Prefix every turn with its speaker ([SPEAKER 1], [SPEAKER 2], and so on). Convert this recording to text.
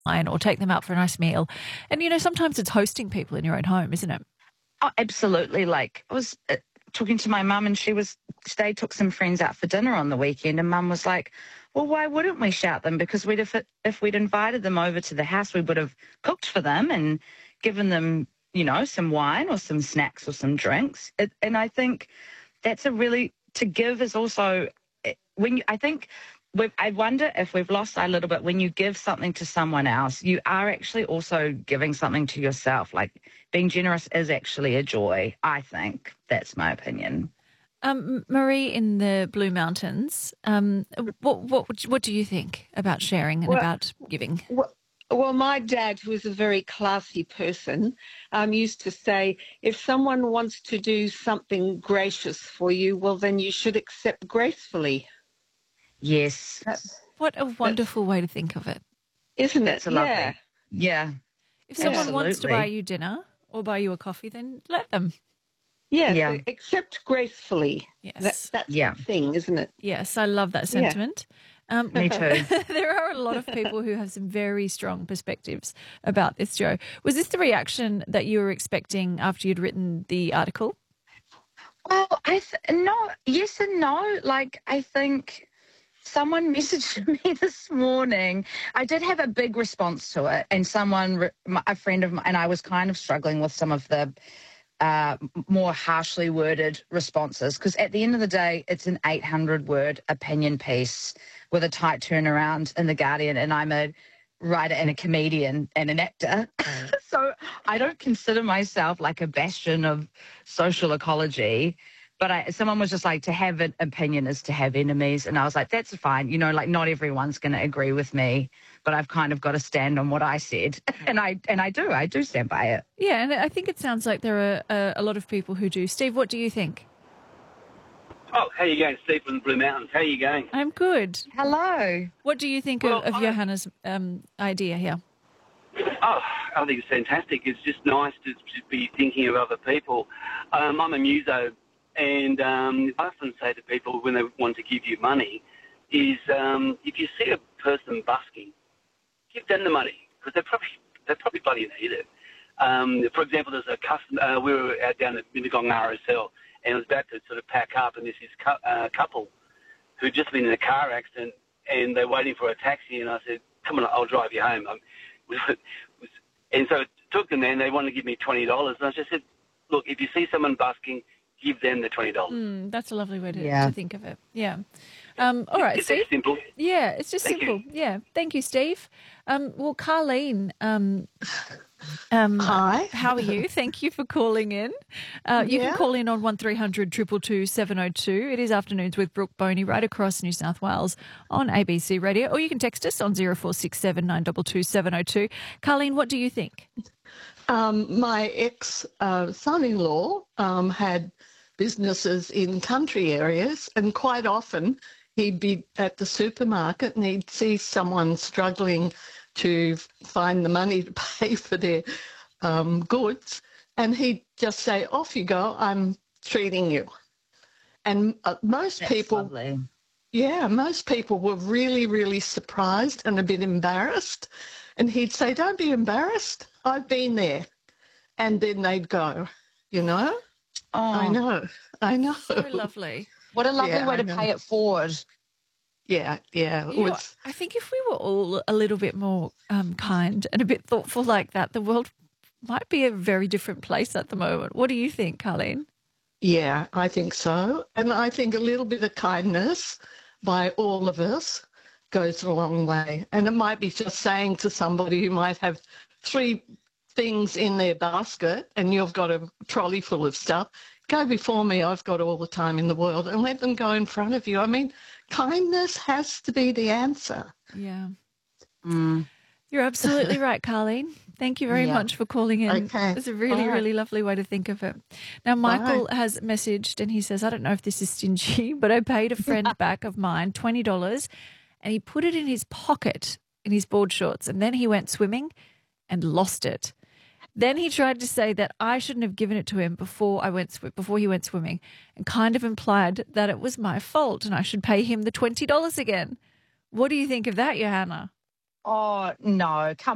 [SPEAKER 1] or take them out for a nice meal. And, sometimes it's hosting people in your own home, isn't it?
[SPEAKER 2] Oh, absolutely. Like, I was talking to my mum, and they took some friends out for dinner on the weekend, and mum was like, well, why wouldn't we shout them? Because if we'd invited them over to the house, we would have cooked for them and given them, some wine or some snacks or some drinks. And I think that's to give is also, I think I wonder if we've lost a little bit. When you give something to someone else, you are actually also giving something to yourself. Like, being generous is actually a joy, I think. That's my opinion.
[SPEAKER 1] Marie in the Blue Mountains, what do you think about sharing and about giving?
[SPEAKER 3] Well, my dad, who was a very classy person, used to say, if someone wants to do something gracious for you, well, then you should accept gracefully.
[SPEAKER 2] Yes.
[SPEAKER 1] What a wonderful way to think of it.
[SPEAKER 3] Isn't it?
[SPEAKER 2] Lovely. Yeah.
[SPEAKER 1] If someone wants to buy you dinner or buy you a coffee, then let them.
[SPEAKER 3] Yeah. Accept gracefully.
[SPEAKER 1] Yes.
[SPEAKER 3] That's the thing, isn't it?
[SPEAKER 1] Yes, I love that sentiment.
[SPEAKER 2] Me too.
[SPEAKER 1] There are a lot of people who have some very strong perspectives about this, Jo. Was this the reaction that you were expecting after you'd written the article?
[SPEAKER 2] Well, yes and no. Like, I think someone messaged me this morning. I did have a big response to it, and a friend of mine, and I was kind of struggling with some of the more harshly worded responses, because at the end of the day, it's an 800-word opinion piece with a tight turnaround in The Guardian, and I'm a writer and a comedian and an actor. So I don't consider myself like a bastion of social ecology. But someone was just like, to have an opinion is to have enemies. And I was like, that's fine. Like, not everyone's going to agree with me, but I've kind of got to stand on what I said. And I do stand by it.
[SPEAKER 1] Yeah, and I think it sounds like there are a lot of people who do. Steve, what do you think?
[SPEAKER 4] Oh, how are you going, Steve from the Blue Mountains? How are you going?
[SPEAKER 1] I'm good.
[SPEAKER 2] Hello.
[SPEAKER 1] What do you think of Johanna's idea here?
[SPEAKER 4] Oh, I think it's fantastic. It's just nice to be thinking of other people. I'm a muso, and I often say to people when they want to give you money is if you see a person busking, give them the money, because they probably bloody need it. For example, there's a customer, we were out down at Minnegong RSL, and I was about to sort of pack up, and there's this couple who'd just been in a car accident, and they're waiting for a taxi, and I said, come on, I'll drive you home. And so I took them there, and they wanted to give me $20, and I just said, look, if you see someone busking, give them the $20.
[SPEAKER 1] That's a lovely way to think of it. Yeah. All right,
[SPEAKER 4] it's
[SPEAKER 1] Steve.
[SPEAKER 4] simple.
[SPEAKER 1] Yeah, it's just simple. Yeah. Thank you, Steve. Well, Carleen,
[SPEAKER 5] hi.
[SPEAKER 1] How are you? Thank you for calling in. You can call in on 1300 222 702. It is Afternoons with Brooke Boney right across New South Wales on ABC Radio, or you can text us on 0467 922 702. Carleen, what do you think?
[SPEAKER 5] My ex-son-in-law had businesses in country areas, and quite often he'd be at the supermarket and he'd see someone struggling to find the money to pay for their goods, and he'd just say, off you go, I'm treating you. And most people were really, really surprised and a bit embarrassed. And he'd say, don't be embarrassed, I've been there. And then they'd go, Oh, I know.
[SPEAKER 1] So lovely.
[SPEAKER 2] What a lovely way to pay it forward.
[SPEAKER 5] Yeah.
[SPEAKER 1] I think if we were all a little bit more kind and a bit thoughtful like that, the world might be a very different place at the moment. What do you think, Carleen?
[SPEAKER 5] Yeah, I think so. And I think a little bit of kindness by all of us goes a long way. And it might be just saying to somebody who might have 3 things in their basket and you've got a trolley full of stuff, go before me, I've got all the time in the world, and let them go in front of you. I mean, kindness has to be the answer.
[SPEAKER 1] Yeah. You're absolutely right, Carleen. Thank you very much for calling in.
[SPEAKER 5] Okay.
[SPEAKER 1] It's a really, really lovely way to think of it. Now, Michael has messaged and he says, I don't know if this is stingy, but I paid a friend back of mine $20 and he put it in his pocket in his board shorts, and then he went swimming and lost it. Then he tried to say that I shouldn't have given it to him before he went swimming, and kind of implied that it was my fault and I should pay him the $20 again. What do you think of that, Johanna?
[SPEAKER 2] Oh, no, come